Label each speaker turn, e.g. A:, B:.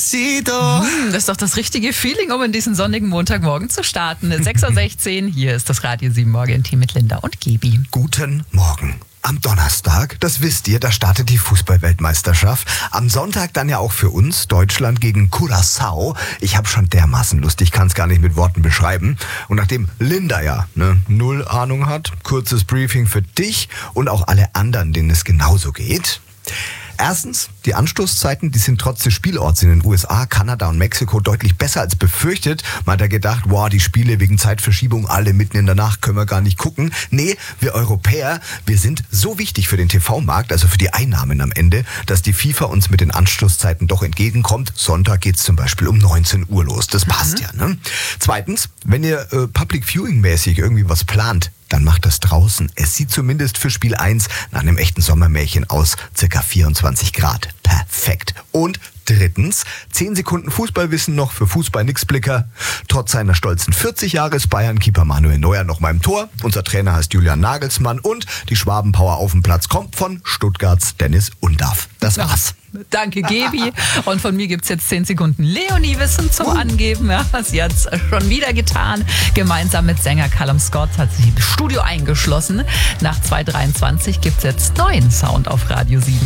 A: Despacito.
B: Das ist doch das richtige Feeling, um in diesen sonnigen Montagmorgen zu starten. 6.16 Uhr, hier ist das Radio 7 Morgen-Team mit Linda und Gebi.
A: Guten Morgen. Am Donnerstag, das wisst ihr, da startet die Fußball-Weltmeisterschaft. Am Sonntag dann ja auch für uns, Deutschland gegen Curaçao. Ich habe schon dermaßen Lust, ich kann es gar nicht mit Worten beschreiben. Und nachdem Linda ja null Ahnung hat, kurzes Briefing für dich und auch alle anderen, denen es genauso geht. Erstens, die Anstoßzeiten, die sind trotz des Spielorts in den USA, Kanada und Mexiko deutlich besser als befürchtet. Man hat ja gedacht, wow, die Spiele wegen Zeitverschiebung alle mitten in der Nacht, können wir gar nicht gucken. Nee, wir Europäer, wir sind so wichtig für den TV-Markt, also für die Einnahmen am Ende, dass die FIFA uns mit den Anstoßzeiten doch entgegenkommt. Sonntag geht's zum Beispiel um 19 Uhr los. Das passt ja, ne? Zweitens, wenn ihr Public Viewing-mäßig irgendwie was plant, dann macht das draußen. Es sieht zumindest für Spiel 1 nach einem echten Sommermärchen aus. Circa 24 Grad. Perfekt. Und drittens, 10 Sekunden Fußballwissen noch für Fußball-Nixblicker. Trotz seiner stolzen 40 Jahre ist Bayern-Keeper Manuel Neuer noch mal im Tor. Unser Trainer heißt Julian Nagelsmann und die Schwabenpower auf dem Platz kommt von Stuttgarts Dennis Undaff. Das war's.
B: Danke, Gebi. Und von mir gibt's jetzt 10 Sekunden Leonie-Wissen zum Angeben. Ja, sie hat's schon wieder getan. Gemeinsam mit Sänger Callum Scott hat sie im Studio eingeschlossen. Nach 2.23 gibt's jetzt neuen Sound auf Radio 7.